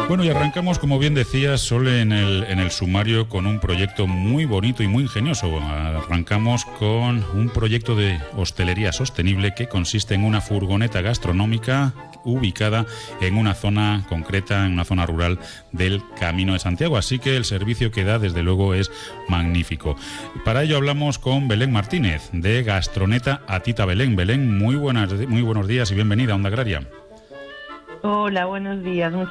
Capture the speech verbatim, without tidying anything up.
Bueno, y arrancamos, como bien decía Sol, en el, en el sumario con un proyecto muy bonito y muy ingenioso. Arrancamos con un proyecto de hostelería sostenible que consiste en una furgoneta gastronómica ubicada en una zona concreta, en una zona rural del Camino de Santiago. Así que el servicio que da, desde luego, es magnífico. Para ello hablamos con Belén Martínez, de Gastroneta Atita Belén. Belén, muy, buenas, muy buenos días y bienvenida a Onda Agraria. Hola, buenos días.